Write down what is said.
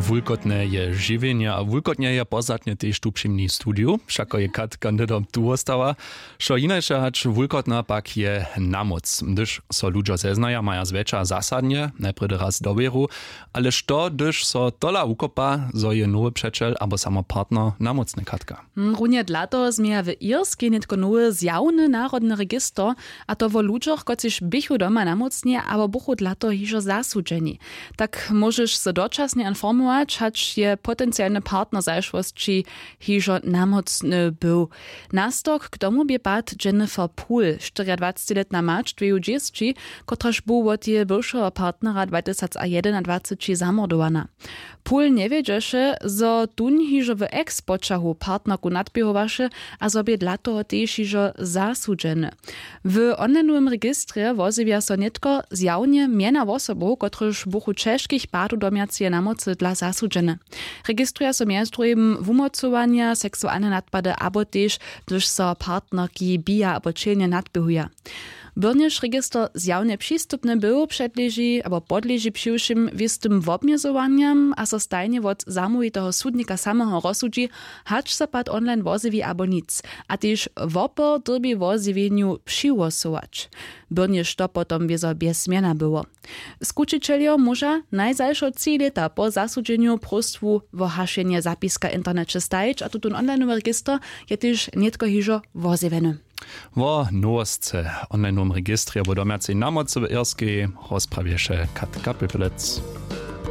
Wulkotne je žiwienie, a wulkotne je pozadnie też tu przy mnie studiu. Wszako je Katka nedom tu ostała. Šo inače hać wulkotna pak je namoc. Gdyż so ludzie zeznaja, maja zwecza zasadnie, najpierw raz dobieru, ale što, gdyż so tola ukopa, zo je nowy przeczel, albo samo partner namocny Katka. Runie dla toho zmieja w Irskiej netko nowy zjawny narodny register, a to wo ludziach, kociž bychu doma namocnie, aber buchu dla toho hižo zasudženi. Tak możesz se dočasne informować, hać je potencjalny partner zajszłości hižo namocny był. Nastok k tomu bie pat Jennifer Poole, 24-letna macz, 20, kotraż był od je bywszego partnera 2021 zamordowana. Poole nie wiedzieše, zo tun hižo w ex-počahu partnerku nadbiehowaše, a sobie dla toho też hižo zasudženy. W online'owym registrze wozywia so netko zjawnie miena osobów, kotryż buchu czeskich padu domiacie namocy dla zasudžene. Registruje so między drugim wumocowania, seksualne nadpady, abo też, gdyż so partnerki bija abo čelnie nadbiehuja. Byrniš register zjawnie przystupny był, przedleży albo podleży przyjszym wistym wobmierzowaniem, a so stajnie od zamówitego sudnika samego rozsudzi, hacz se pad online wozywi abo nic, a też wopor drbi wozywieniu przygłosować. Byrniš to potom wiezo bez zmiana było. Skučiteljo może najzajšo 3 lata po zasudżeniu prostwu wo haszenie zapiska internecie stajeć, a tutun online register je też netko hižo wozywieny. Wo nowostce online registruje, bo domiacej namocy w Irskiej rozprawieše Katka Pipelec.